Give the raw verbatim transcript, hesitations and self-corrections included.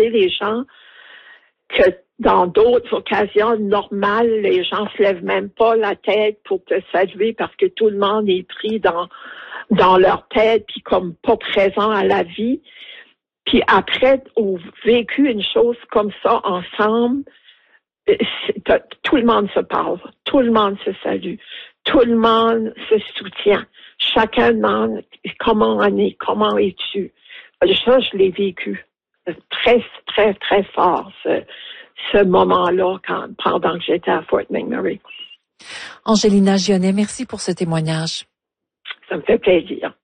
sais, les gens que dans d'autres occasions normales, les gens se lèvent même pas la tête pour te saluer parce que tout le monde est pris dans dans leur tête puis comme pas présent à la vie. Puis après, ont vécu une chose comme ça ensemble, tout le monde se parle, tout le monde se salue, tout le monde se soutient. Chacun demande comment on est, comment es-tu. Ça, je l'ai vécu très, très, très fort, ce, ce moment-là quand, pendant que j'étais à Fort McMurray. Angelina Gionnet, merci pour ce témoignage. Ça me fait plaisir.